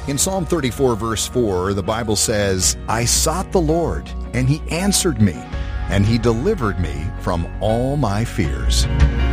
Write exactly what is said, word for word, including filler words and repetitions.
In Psalm thirty-four, verse four, the Bible says, I sought the Lord, and he answered me, and he delivered me from all my fears.